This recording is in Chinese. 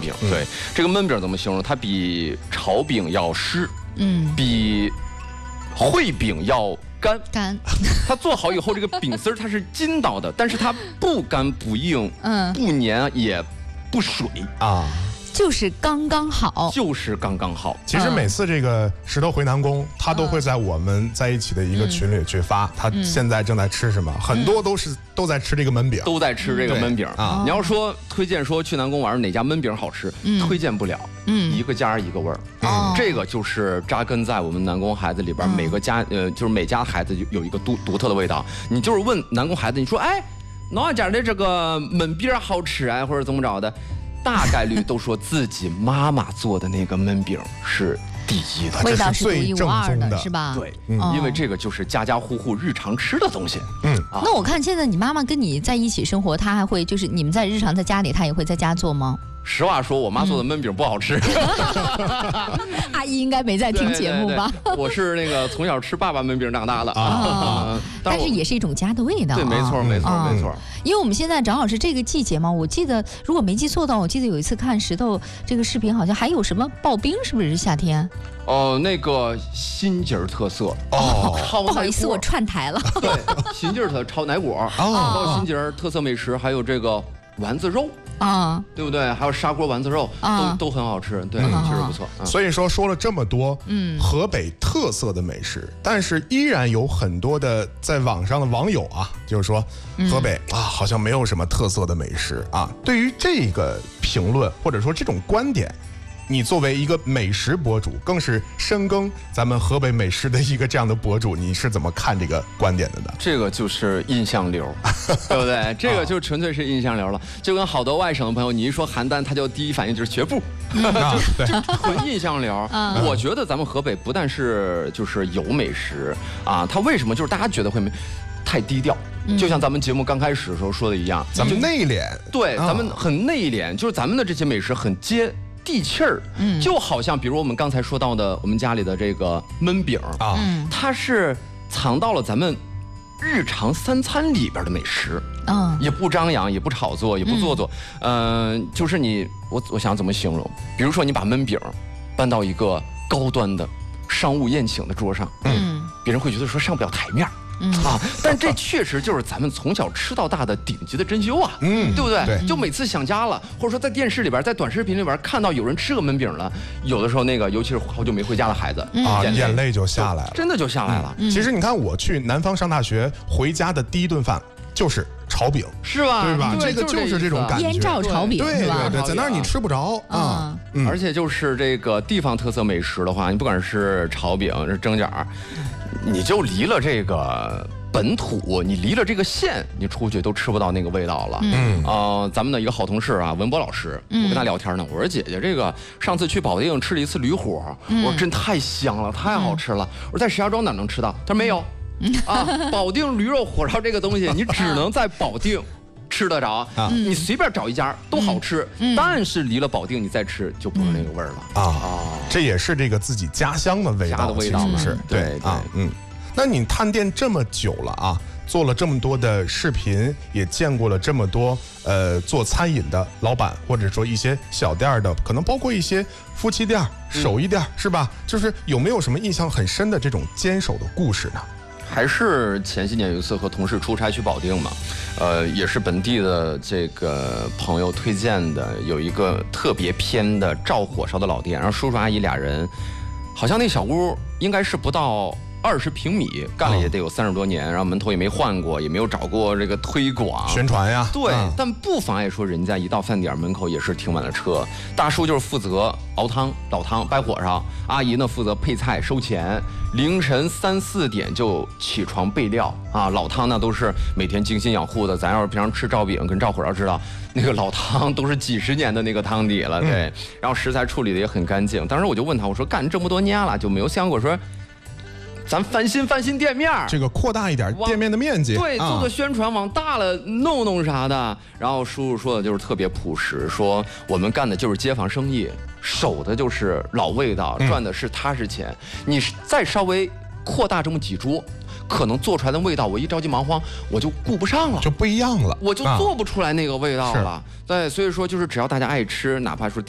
饼。对，这个焖饼怎么形容？它比炒饼要湿，比烩饼要干。它做好以后，这个饼丝它是筋道的，但是它不干不硬，不粘也不水啊。 就是刚刚好， 就是刚刚好。 其实每次这个石头回南宫，他都会在我们在一起的一个群里去发，他现在正在吃什么，很多都在吃这个焖饼， 都在吃这个焖饼啊。你要说推荐说去南宫玩哪家焖饼好吃，推荐不了，一个家一个味儿。这个就是扎根在我们南宫孩子里边，每个家就是每家孩子有一个独特的味道。你就是问南宫孩子，你说哎哪家的这个焖饼好吃啊，或者怎么着的？大概率都说自己妈妈做的那个焖饼是第一的， 味道是独一无二的， 是吧？ 对，因为这个就是家家户户日常吃的东西。 那我看现在你妈妈跟你在一起生活，她还会就是你们在日常在家里，她也会在家做吗？ 实话说，我妈做的焖饼不好吃。 阿姨应该没在听节目吧？ 对，我是那个从小吃爸爸焖饼长大的但是也是一种家的味道。 对，没错。 因为我们现在正好是这个季节嘛，我记得如果没记错的话，我记得有一次看石头这个视频，好像还有什么刨冰，是不是夏天？ 那个新街特色不好意思，我串台了。 对，新街的炒奶果到新街特色美食，还有这个丸子肉对不对？还有砂锅丸子肉都很好吃，对，确实不错。 所以说了这么多，河北特色的美食，但是依然有很多的在网上的网友啊，就是说河北好像没有什么特色的美食啊。对于这个评论或者说这种观点，你作为一个美食博主，更是深耕咱们河北美食的一个这样的博主，你是怎么看这个观点的呢？ 这个就是印象流，对不对？这个就纯粹是印象流了。就跟好多外省的朋友，你一说邯郸，他就第一反应就是学步，就纯印象流。我觉得咱们河北不但是就是有美食啊，它为什么就是大家觉得会太低调？就像咱们节目刚开始的时候说的一样， 咱们内敛， 对，咱们很内敛，就是咱们的这些美食很接地气儿，就好像比如我们刚才说到的我们家里的这个焖饼它是藏到了咱们日常三餐里边的美食，也不张扬，也不炒作，也不做作，就是我想怎么形容？比如说你把焖饼搬到一个高端的商务宴请的桌上，别人会觉得说上不了台面。但这确实就是咱们从小吃到大的顶级的珍馐啊，对不对？就每次想家了，或者说在电视里边，在短视频里边看到有人吃个焖饼了，有的时候尤其是好久没回家的孩子眼泪就下来了， 真的就下来了。 其实你看，我去南方上大学，回家的第一顿饭就是炒饼， 是吧？ 对吧？这个就是这种感觉， 腌照炒饼， 对，在那儿你吃不着啊。 而且就是这个地方特色美食的话，你不管是炒饼、是蒸饺，你就离了这个本土，你离了这个县，你出去都吃不到那个味道了。咱们的一个好同事啊，文博老师，我跟他聊天呢，我说姐姐，这个上次去保定吃了一次驴火，我说真太香了，太好吃了。我说在石家庄哪能吃到？他说没有保定驴肉火烧这个东西，你只能在保定吃得着你随便找一家都好吃，但是离了保定你再吃就不是那个味儿了这也是这个自己家乡的味道， 是对那你探店这么久了啊，做了这么多的视频，也见过了这么多做餐饮的老板，或者说一些小店的，可能包括一些夫妻店、手艺店，是吧？就是有没有什么印象很深的这种坚守的故事呢？ 还是前些年有一次和同事出差去保定嘛，也是本地的这个朋友推荐的，有一个特别偏的照火烧的老店，然后叔叔阿姨俩人，好像那小屋应该是不到20平米，干了也得有30多年，然后门头也没换过，也没有找过这个推广宣传呀。 对，但不妨碍说人家一到饭点门口也是停满了车。大叔就是负责熬汤、老汤、掰火烧，阿姨呢负责配菜、收钱。凌晨3、4点就起床备料老汤呢都是每天精心养护的。咱要是平常吃照饼跟照火烧知道，那个老汤都是几十年的那个汤底了，对。然后食材处理的也很干净。当时我就问他，我说干这么多年了，就没有想过说。咱翻新店面， 这个扩大一点店面的面积， 对，做个宣传往大了弄啥的。然后叔叔说的就是特别朴实，说我们干的就是街坊生意，守的就是老味道，赚的是踏实钱。你再稍微扩大这么几桌，可能做出来的味道，我一着急忙慌，我就顾不上了， 就不一样了， 我就做不出来那个味道了。对，所以说就是只要大家爱吃，哪怕说